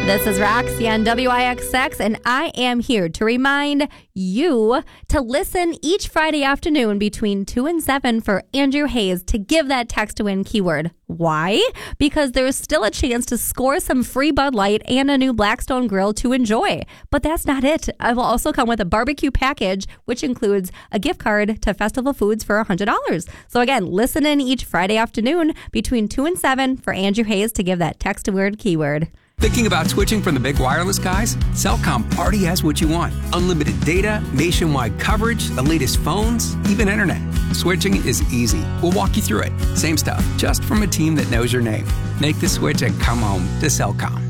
This is Roxy on WIXX, and I am here to remind you to listen each Friday afternoon between 2 and 7 for Andrew Hayes to give that text to win keyword. Why? Because there's still a chance to score some free Bud Light and a new Blackstone grill to enjoy. But that's not it. I will also come with a barbecue package, which includes a gift card to Festival Foods for $100. So again, listen in each Friday afternoon between 2 and 7 for Andrew Hayes to give that text to word keyword. Thinking about switching from the big wireless guys? Cellcom already has what you want. Unlimited data, nationwide coverage, the latest phones, even internet. Switching is easy. We'll walk you through it. Same stuff, just from a team that knows your name. Make the switch and come home to Cellcom.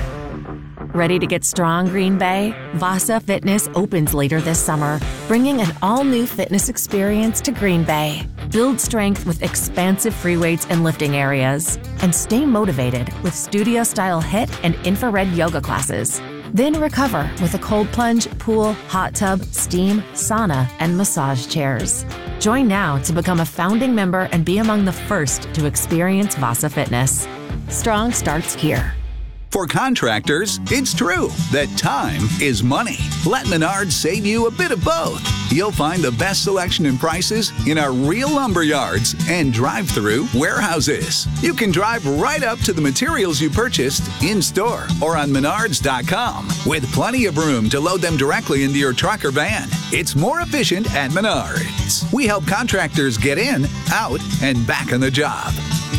Ready to get strong, Green Bay? Vasa Fitness opens later this summer, bringing an all-new fitness experience to Green Bay. Build strength with expansive free weights and lifting areas, and stay motivated with studio-style HIIT and infrared yoga classes. Then recover with a cold plunge, pool, hot tub, steam, sauna, and massage chairs. Join now to become a founding member and be among the first to experience Vasa Fitness. Strong starts here. For contractors, it's true that time is money. Let Menards save you a bit of both. You'll find the best selection and prices in our real lumber yards and drive-through warehouses. You can drive right up to the materials you purchased in-store or on Menards.com with plenty of room to load them directly into your truck or van. It's more efficient at Menards. We help contractors get in, out, and back on the job.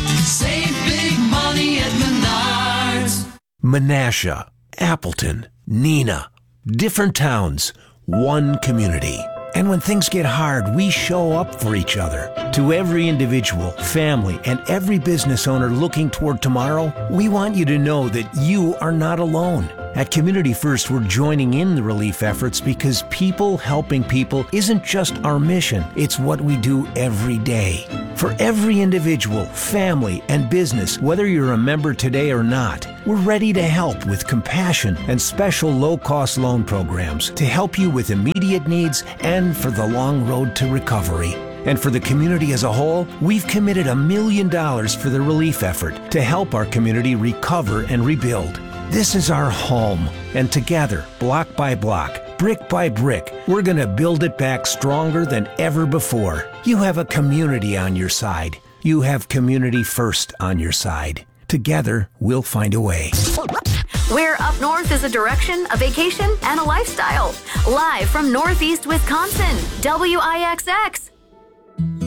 Save big money at Menards. Menasha, Appleton, Neenah, different towns, one community. And when things get hard, we show up for each other. To every individual, family, and every business owner looking toward tomorrow, we want you to know that you are not alone. At Community First, we're joining in the relief efforts because people helping people isn't just our mission, it's what we do every day. For every individual, family, and business, whether you're a member today or not, we're ready to help with compassion and special low-cost loan programs to help you with immediate needs and for the long road to recovery. And for the community as a whole, we've committed $1 million for the relief effort to help our community recover and rebuild. This is our home, and together, block by block, brick by brick, we're going to build it back stronger than ever before. You have a community on your side. You have Community First on your side. Together, we'll find a way. Where up north is a direction, a vacation, and a lifestyle. Live from Northeast Wisconsin, WIXX.